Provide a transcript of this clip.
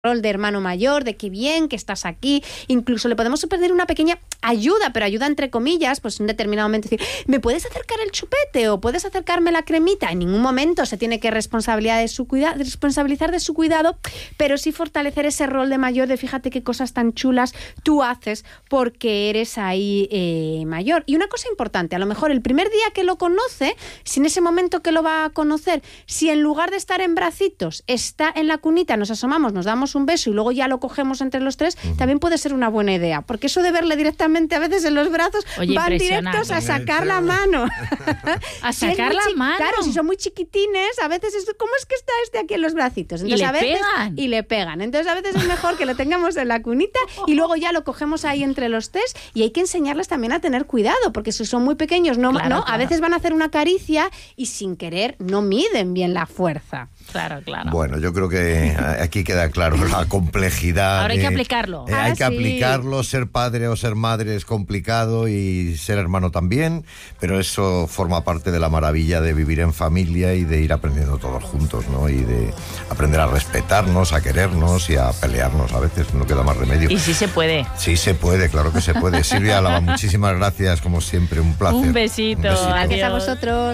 rol de hermano mayor, de qué bien que estás aquí. Incluso le podemos pedir una pequeña ayuda, pero ayuda entre comillas, pues en un determinado momento decir, ¿me puedes acercar el chupete o puedes acercarme la cremita? En ningún momento se tiene que responsabilizar de su cuidado, pero sí fortalecer ese rol de mayor, de fíjate qué cosas tan chulas tú haces porque eres ahí mayor. Y una cosa importante, a lo mejor el primer día que lo conoce, si en ese momento que lo va a conocer, si en lugar de estar en bracitos, está en la cunita, nos asomamos, nos damos un beso y luego ya lo cogemos entre los tres, también puede ser una buena idea, porque eso de verle directamente a veces en los brazos, van directos a sacar la mano. A sacar la mano. Claro, si son muy chiquitines, a veces es ¿cómo es que está este aquí en los bracitos? Entonces, y le pegan. Entonces a veces es mejor que lo tengamos en la cunita y luego ya lo cogemos ahí entre los tres, y hay que enseñarles también a tener cuidado, porque si son muy pequeños, claro. A veces van a hacer una caricia y sin querer no miden bien la fuerza. Claro. Bueno, yo creo que aquí queda claro la complejidad. Ahora hay que aplicarlo. Hay que aplicarlo, ser padre o ser madre es complicado y ser hermano también, pero eso forma parte de la maravilla de vivir en familia y de ir aprendiendo todos juntos, ¿no? Y de aprender a respetarnos, a querernos y a pelearnos a veces, no queda más remedio. Y sí se puede. Sí se puede, claro que se puede. Silvia Álava, muchísimas gracias, como siempre, un placer. Un besito. Gracias a vosotros.